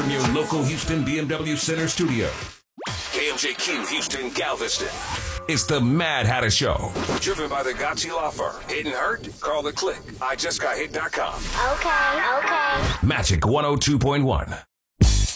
from your local Houston BMW Center studio. KMJQ Houston Galveston. It's the Mad Hatter Show. Driven by the Gotchi Law Firm. Hit and hurt? Call the click. IJustGotHit.com. Okay. Magic 102.1.